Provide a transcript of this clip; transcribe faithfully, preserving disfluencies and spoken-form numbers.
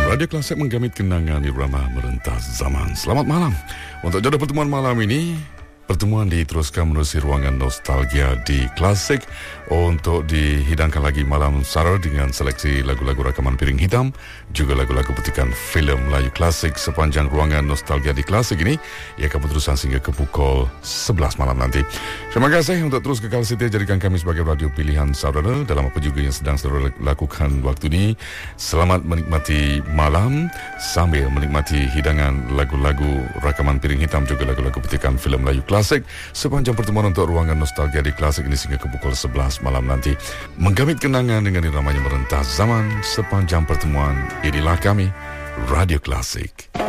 Radio Klasik menggamit kenangan irama merentas zaman. Selamat malam. Untuk jodoh pertemuan malam ini, pertemuan diteruskan menerusi ruangan nostalgia di Klasik untuk dihidangkan lagi malam Sara dengan seleksi lagu-lagu rakaman piring hitam, juga lagu-lagu petikan filem Melayu klasik sepanjang ruangan nostalgia di Klasik ini. Ia akan berterusan sehingga ke pukul sebelas malam nanti. Terima kasih untuk terus kekal setia jadikan kami sebagai radio pilihan saudara dalam apa juga yang sedang saudara lakukan waktu ini. Selamat menikmati malam sambil menikmati hidangan lagu-lagu rakaman piring hitam, juga lagu-lagu petikan filem Melayu klasik sepanjang pertemuan untuk ruangan nostalgia di Klasik ini sehingga ke pukul sebelas malam nanti. Menggamit kenangan dengan iramanya merentas zaman sepanjang pertemuan. Inilah kami, Radio Klasik.